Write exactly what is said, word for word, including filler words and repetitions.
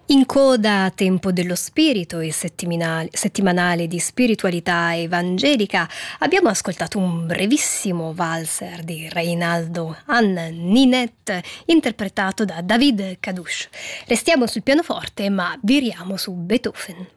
In coda a Tempo dello Spirito, il settimanale, settimanale di spiritualità evangelica, abbiamo ascoltato un brevissimo valzer di Reinaldo Anne Ninette, interpretato da David Kadush. Restiamo sul pianoforte, ma viriamo su Beethoven.